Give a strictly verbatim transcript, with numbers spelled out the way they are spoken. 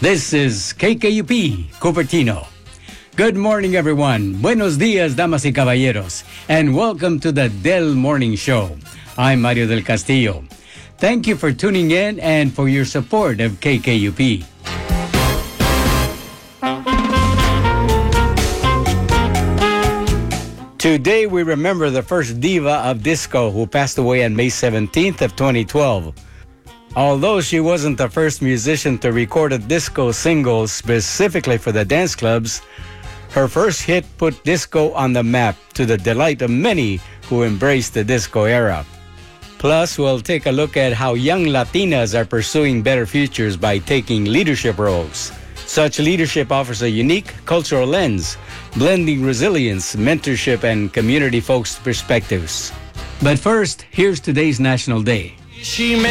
This is K K U P, Cupertino. Good morning, everyone. Buenos dias, damas y caballeros, and welcome to the Del Morning Show. I'm Mario del Castillo. Thank you for tuning in and for your support of K K U P. Today, we remember the first diva of disco who passed away on May seventeenth of twenty twelve. Although she wasn't the first musician to record a disco single specifically for the dance clubs, her first hit put disco on the map to the delight of many who embraced the disco era. Plus, we'll take a look at how young Latinas are pursuing better futures by taking leadership roles. Such leadership offers a unique cultural lens, blending resilience, mentorship, and community-focused perspectives. But first, here's today's National Day. She